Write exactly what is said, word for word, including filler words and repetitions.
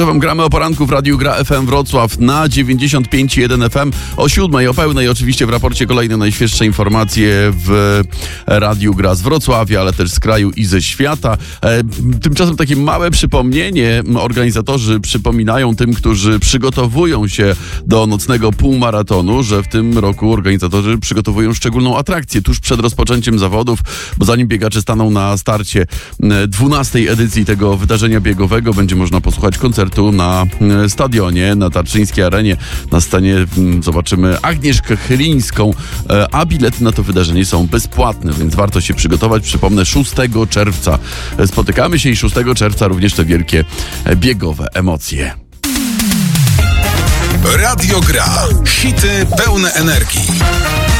Wam gramy o poranku w Radiu Gra F M Wrocław na dziewięćdziesiąt pięć i jeden F M o siódmej, o pełnej. Oczywiście w raporcie kolejne najświeższe informacje w Radiu Gra z Wrocławia, ale też z kraju i ze świata. Tymczasem takie małe przypomnienie. Organizatorzy przypominają tym, którzy przygotowują się do nocnego półmaratonu, że w tym roku organizatorzy przygotowują szczególną atrakcję tuż przed rozpoczęciem zawodów, bo zanim biegacze staną na starcie dwunastej edycji tego wydarzenia biegowego, będzie można posłuchać koncertu na stadionie, na Tarczyńskiej Arenie. Na scenie zobaczymy Agnieszkę Chylińską, a bilety na to wydarzenie są bezpłatne, więc warto się przygotować. Przypomnę, szóstego czerwca spotykamy się i szóstego czerwca również te wielkie biegowe emocje. Radio Gra. Hity pełne energii.